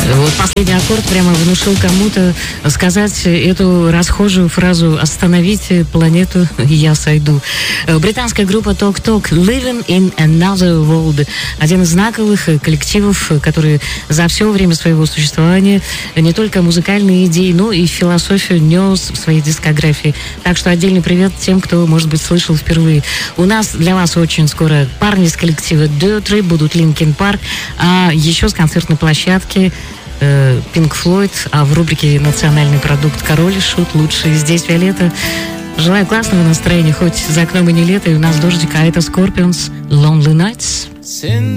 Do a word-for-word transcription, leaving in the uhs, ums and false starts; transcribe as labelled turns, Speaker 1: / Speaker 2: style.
Speaker 1: Вот последний аккорд прямо внушил кому-то сказать эту расхожую фразу «Остановите планету, я сойду». Британская группа Talk Talk «Living in Another World». Один из знаковых коллективов, который за все время своего существования не только музыкальные идеи, но и философию нес в своей дискографии. Так что отдельный привет тем, кто, может быть, слышал впервые. У нас для вас очень скоро парни из коллектива Dirty, будут Linkin Park, а еще с концертной площадки Pink Floyd, а в рубрике «Национальный продукт» Король и Шут, лучший. Здесь Виолетта. Желаю классного настроения, хоть за окном и не лето, и у нас дождик, а это Scorpions, Lonely Nights.